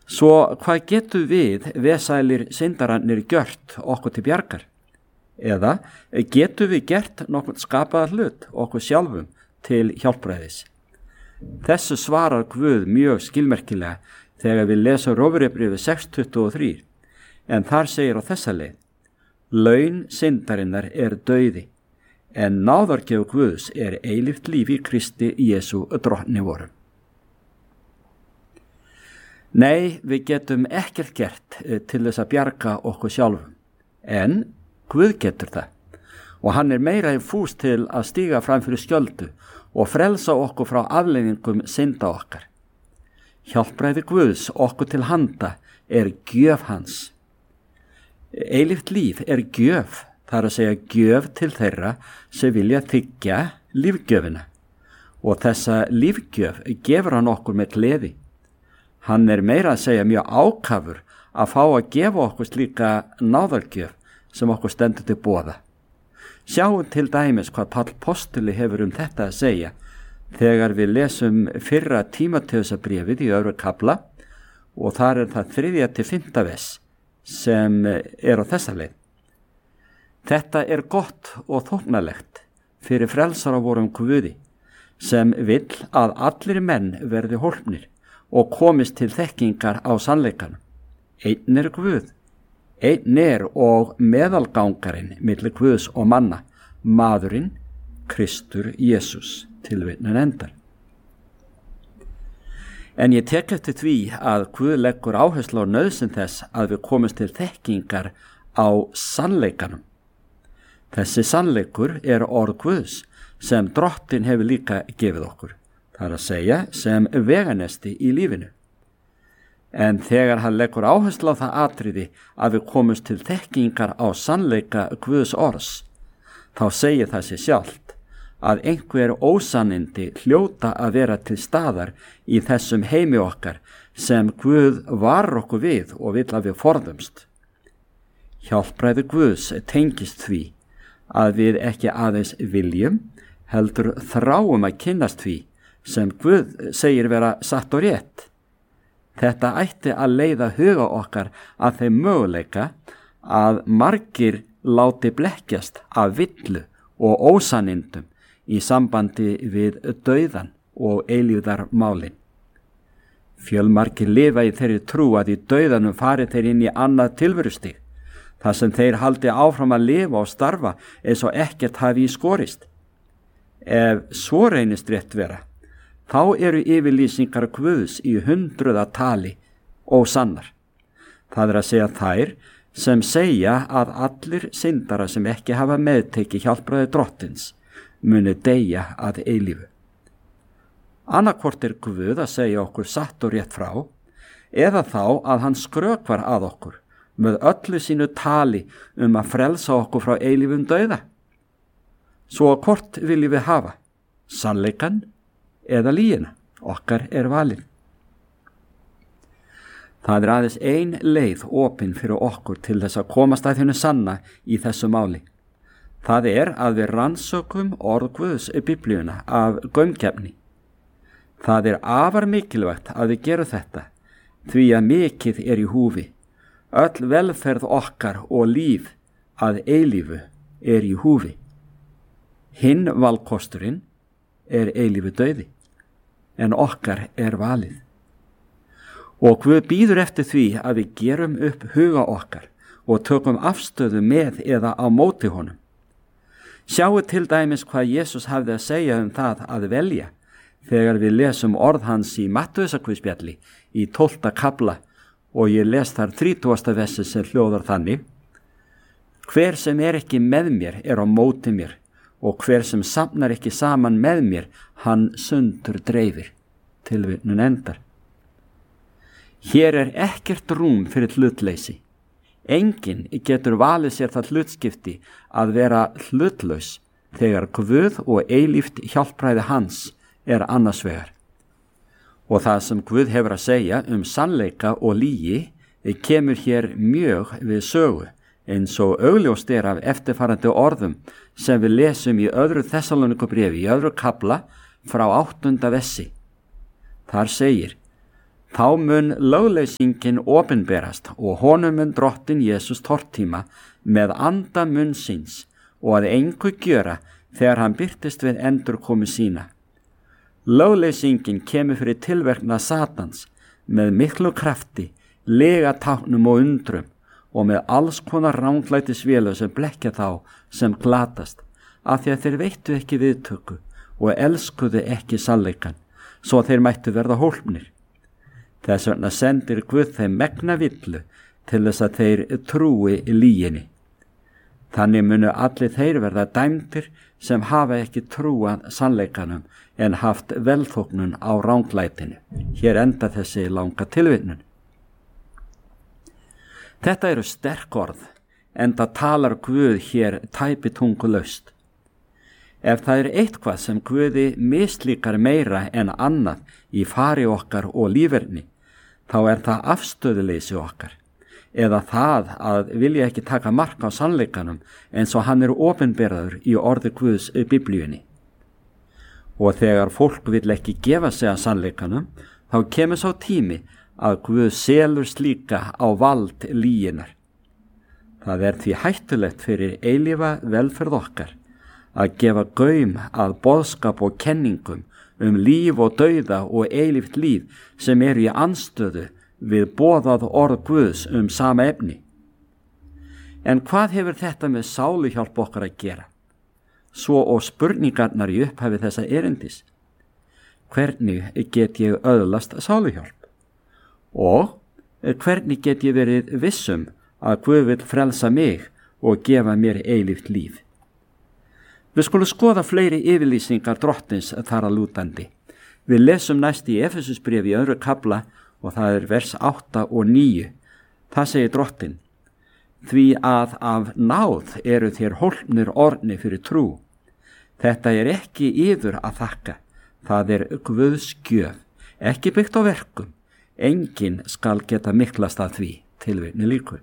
Svo hvað getum við vesælir syndarannir gjört okkur til bjargar? Eða getum við gert nokkurn skapaðar hlut okkur sjálfum til hjálpræðis? Þessu svarar Guð mjög skilmerkilega þegar við lesum Rómverjabréfið 6:23, en þar segir á þessa leið: laun syndarinnar dauði, en náðargjöf Guðs eilíft líf í Kristi Jesú drottni vorum. Nei, við getum ekkert gert til þess að bjarga okkur sjálfum, en Guð getur það, og hann meira en fús til að stíga fram fyrir skjöldu og frelsa okkur frá afleiðingum synda okkar. Hjálpræði Guðs okkur til handa gjöf hans. Eilíft líf gjöf, það að segja gjöf til þeirra sem vilja þiggja lífgjöfina, og þessa lífgjöf gefur hann okkur með gleði. Hann meira að segja mjög ákafur að fá að gefa okkur slíka náðargjöf sem okkur stendur til boða. Sjáum til dæmis hvað Páll postuli hefur þetta að segja þegar við lesum fyrra Tímóteusarbréfið í 2. kafla, og þar það 3-5 vers sem á þessa leið. Þetta gott og þóknalegt fyrir frelsara vorum Guði, sem vill að allir menn verði hólpnir og komist til þekkingar á sannleikanum. Einn Guð, einn og meðalgangarinn milli Guðs og manna, maðurinn Kristur Jesús, tilvitnun endar. En ég tek eftir því að Guð leggur áherslu á nauðsyn þess að við komumst til þekkingar á sannleikanum. Þessi sannleikur orð Guðs sem Drottinn hefur líka gefið okkur, það að segja sem veganesti í lífinu. En þegar hann leggur áherslu á það atriði að við komumst til þekkingar á sannleika Guðs orðs, þá segir það sig sjálft að einhver ósannindi hljóta að vera til staðar í þessum heimi okkar sem Guð varar okkur við og vill að við forðumst. Hjálpræði Guðs tengist því að við ekki aðeins viljum, heldur þráum að kynnast því sem Guð segir vera satt og rétt. Þetta ætti að leiða huga okkar að þeim möguleika að margir láti blekkjast af villu og ósannindum í sambandi við dauðan og eilífðarmálin. Fjölmargir lifa í þeirri trú að í dauðanum fari þeir inn í annað tilverustig, þar sem þeir haldi áfram að lifa og starfa eins og ekkert hafi í skorist. Ef svo reynist rétt vera, þá yfirlýsingar Guðs í 100 tali ósannar. Það að segja þær sem segja að allir syndara sem ekki hafa meðtekið hjálpræði Drottins muni deyja að eilífu. Annaðhvort Guð að segja okkur satt og rétt frá, eða þá að hann skrökvar að okkur með öllu sínu tali að frelsa okkur frá eilífum dauða. Svo hvort viljum við hafa, sannleikan eða lygina? Okkar valin. Það aðeins ein leið opin fyrir okkur til þess að komast að þínu sanna í þessu máli. Það að við rannsökum orð Guðs Biblíuna af gaumgæfni. Það afar mikilvægt að við gerum þetta, því að mikið í húfi. Öll velferð okkar og líf að eilífu í húfi. Hinn valkosturinn eilífu dauði, en okkar valið. Og Guð býður eftir því að við gerum upp huga okkar og tökum afstöðu með eða á móti honum. Sjáu til dæmis hvað Jesús hafði að segja það að velja þegar við lesum orð hans í Mattheusarguðspjalli í 12. kafla, og ég les þar 30. versi sem hljóðar þannig: hver sem ekki með mér á móti mér, og hver sem safnar ekki saman með mér, hann sundur dreifir. Tilvitnun endar. Hér ekkert rúm fyrir hlutleysi. Enginn getur valið sér það hlutskipti að vera hlutlaus þegar Guð og eilíft hjálpræði hans annars vegar. Og það sem Guð hefur að segja sannleika og lygi kemur hér mjög við sögu, eins og augljóst af eftirfarandi orðum sem við lesum í 2. Þessalónikubréfi í 2. kafla frá 8. versi. Þar segir: Þá mun lögleysingin opinberast og honum mun Drottinn Jesús tortíma með anda munn síns og að engu gjöra þegar hann birtist við endurkomu sína. Lögleysingin kemur fyrir tilverknað Satans með miklu krafti, legatáknum og undrum og með alls konar ranglætisvélu sem blekkja þá sem glatast, af því að þeir veittu ekki viðtöku og elskuðu ekki sannleikann, svo þeir mættu verða hólpnir. Þess vegna sendir Guð þeim megna villu til þess að þeir trúi lyginni. Þannig munu allir þeir verða dæmdir sem hafa ekki trúað sannleikanum en haft velþóknun á ranglætinu. Hér enda þessi langa tilvitnun. Þetta eru sterk orð, enda talar Guð hér tæpitungulaust. Ef það er eitthvað sem Guði mislíkar meira en annað í fari okkar og líferni, þá er það afstöðuleysi okkar, eða það að vilja ekki taka mark á sannleikanum eins og hann er opinberaður í orði Guðs Biblíunni. Og þegar fólk vill ekki gefa sig að sannleikanum, þá kemur sá tími að Guð selur slíka á vald lyginnar. Það er því hættulegt fyrir eilífa velferð okkar að gefa gaum að boðskap og kenningum líf og dauða og eilíft líf sem eru í andstöðu við boðað orð Guðs sama efni. En hvað hefur þetta með sáluhjálp okkar að gera? Svo og spurningarnar í upphafi þessa erindis. Hvernig get ég öðlast sáluhjálp? Og hvernig get ég verið vissum að Guð vill frelsa mig og gefa mér eilíft líf? Við skulum skoða fleiri yfirlýsingar Drottins þar að lútandi. Við lesum næst í Efesusbréfi í 2. kafla og það er vers 8 og 9. Það segir Drottinn: Því að af náð eru þér hólpnir orðni fyrir trú. Þetta er ekki yður að þakka, það er Guðs gjöf, ekki byggt á verkum. Enginn skal geta miklast að því. Tilvitni lýkur.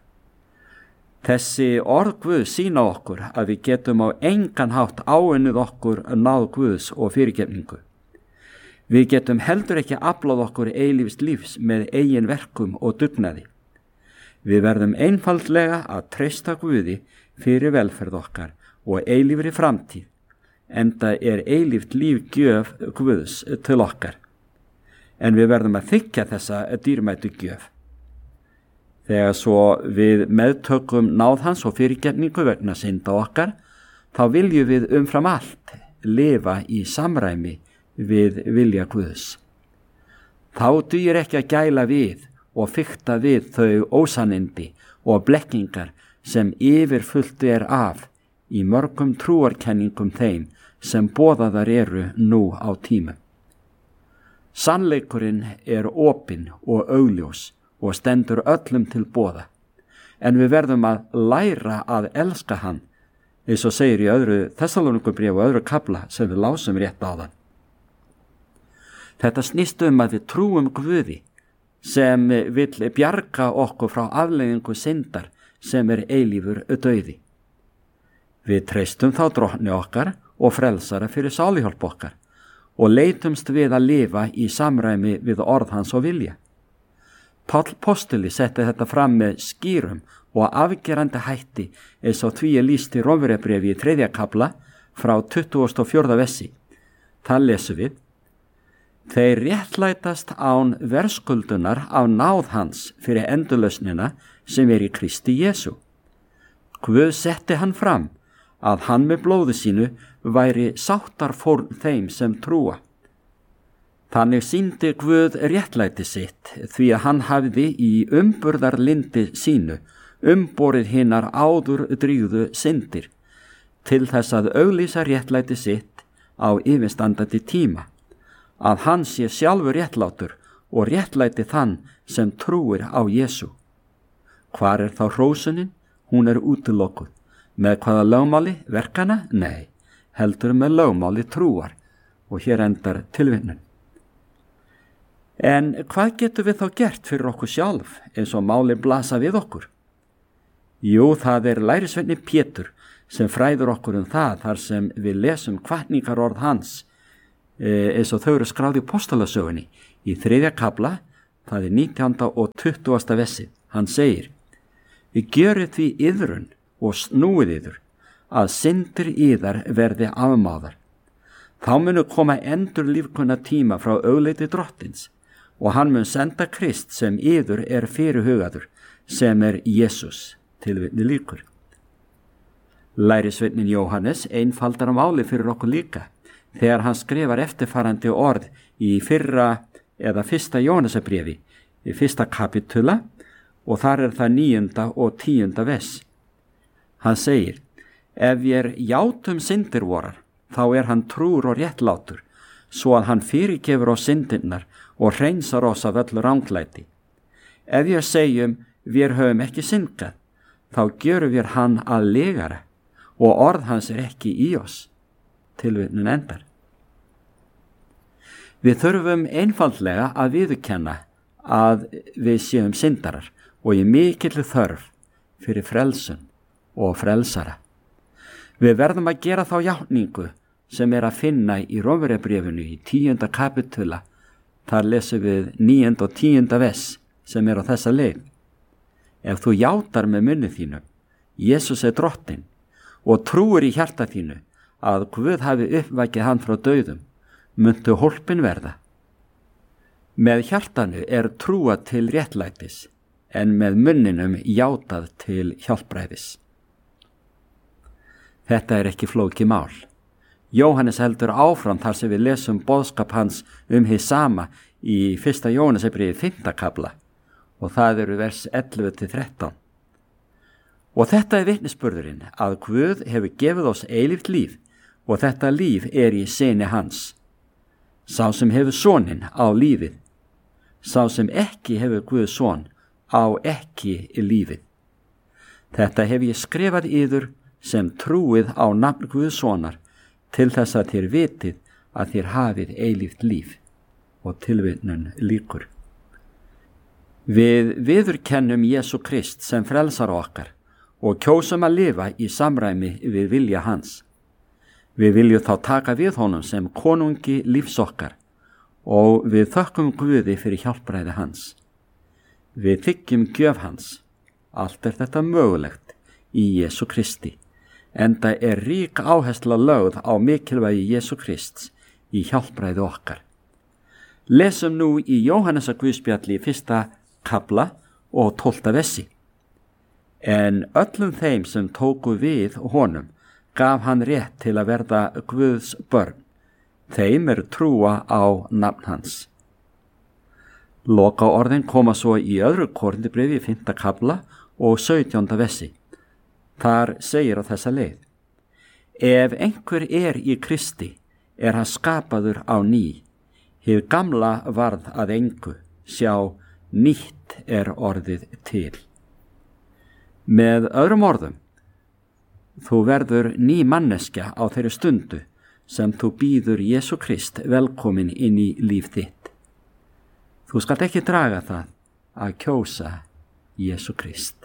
Þessi orð Guðs sýna okkur að við getum á engan hátt áunnið okkur náð Guðs og fyrirgefningu. Við getum heldur ekki aflað okkur eilífs lífs með eigin verkum og dugnaði. Við verðum einfaldlega að treysta Guði fyrir velferð okkar og eilífri framtíð, enda er eilíft líf gjöf Guðs til okkar. En við verðum að þiggja þessa dýrmætu gjöf. Þegar svo við meðtökum náð hans og fyrirgefningu vegna synda okkar, þá viljum við umfram allt lifa í samræmi við vilja Guðs. Þá dugir ekki að gæla við og fikta við þau ósannindi og blekkingar sem yfirfullt er af í mörgum trúarkenningum þeim sem boðaðar eru nú á tímum. Sannleikurinn er opinn og augljós og stendur öllum til boða, en við verðum að læra að elska hann, eins og segir í 2. Þessalónikubréfi og 2. kafla sem við lásum rétt áðan. Þetta snýst að við trúum Guði sem vill bjarga okkur frá afleiðingu syndar sem er eilífur dauði. Við treystum þá Drottni okkar og frelsara fyrir sáluhjálp okkar og leitumst við að lifa í samræmi við orð hans og vilja. Páll postuli setti þetta fram með skýrum og afgerandi hætti eins og því lýst í Rómverjabréfi í 3. kafla frá 24. versi. Það lesum við: Þeir réttlætast án verðskuldunar af náð hans fyrir endurlausnina sem er í Kristi Jesú. Guð setti hann fram að hann með blóði sínu væri sáttarfórn þeim sem trúa. Þannig sýndi Guð réttlæti sitt því að hann hafði í umburðarlyndi sínu umborið hinar áður drýgðu syndir til þess að auglýsa réttlæti sitt á yfirstandandi tíma, að hann sé sjálfur réttlátur og réttlæti þann sem trúir á Jesú. Hvar er þá hrósunin? Hún er útilokkuð. Með hvaða lögmáli? Verkana? Nei, heldur með lögmáli trúar. Og hér endar tilvitnun. En hvað getum við þá gert fyrir okkur sjálf eins og máli blasa við okkur? Jú, það er lærisveini Pétur sem fræður okkur það þar sem við lesum hvatningarorð hans eins og þau eru skráð í Postulasögunni í 3. kafla það 19. og 20. versi. Hann segir: Við gjörið því yðrun og snúið yður, að syndir yðar verði afmáðar. Þá munu koma endur lífkunna tíma frá augliti Drottins, og hann mun senda Krist sem yður fyrirhugaður, sem Jesús. Tilvitni lýkur. Lærisveitnin Jóhannes einfaldar máli fyrir okkur líka, þegar hann skrifar eftirfarandi orð í fyrsta Jóhannesarbréfi, í 1. kapitula, og þar það 9. og 10. vers. Hann segir: Ef játum syndir vorar, þá hann trúr og réttlátur, svo að hann fyrirgefur oss syndirnar og hreinsar oss af öllu ranglæti. Ef segjum, við höfum ekki syndgað, þá gjörum við hann að legara, og orð hans ekki í oss. Tilvitnun endar. Við þurfum einfaldlega að viðurkenna að við séum syndarar og í mikilli þörf fyrir frelsun og frelsara. Við verðum að gera þá játningu sem að finna í Rómverjabréfinu í 10. kapitula. Þar lesum við 9. og 10. vers sem á þessa leið: Ef þú játar með munni þínu, Jesús Drottinn, og trúir í hjarta þínu að Guð hafi uppvakið hann frá dauðum, muntu hólpin verða. Með hjartanu trúað til réttlætis, en með munninum játað til hjálpræðis. Þetta ekki flókið mál. Jóhannes heldur áfram þar sem við lesum boðskap hans hið sama í 1. Jóhannesarbréfi 5. kapla, og það vers 11-13. Og þetta vitnisburðurinn að Guð hefur gefið oss eilíft líf, og þetta líf í syni hans. Sá sem hefur soninn á lífið, sá sem ekki hefur Guð son á ekki lífið. Þetta hef ég skrifað yður sem trúið á nafn Guðs sonar, til þess að þér vitið að þér hafið eilíft líf. Og tilvitnun lýkur. Við viðurkennum Jesú Krist sem frelsara okkar og kjósum að lifa í samræmi við vilja hans. Við viljum þá taka við honum sem konungi lífs okkar, og við þökkum Guði fyrir hjálpræði hans. Við þiggjum gjöf hans. Allt þetta mögulegt í Jesú Kristi, enda rík áhersla lögð á mikilvægi Jesú Krists í hjálpræði okkar. Lesum nú í Jóhannesarguðspjalli í 1. kapla og 12. versi. En öllum þeim sem tóku við honum gaf hann rétt til að verða Guðs börn, þeim trúa á nafn hans. Loka orðin koma svo í 2. Korinthubréfi í 5. kapla og 17. versi. Þar segir á þessa leið: Ef einhver í Kristi, hann skapaður á ný. Hið gamla varð að engu, sjá, nýtt orðið til. Með öðrum orðum, þú verður ný manneskja á þeirri stundu sem þú býður Jesú Krist velkomin inn í líf þitt. Þú skalt ekki draga það að kjósa Jesú Krist.